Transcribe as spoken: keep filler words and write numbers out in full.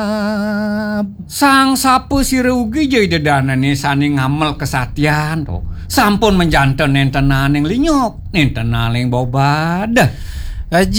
Sang sapu sirugi jadi dedanane sani ngamel kesatian to. Sampun menjanten nenten naning linyok, nenten naning bobadah. Haji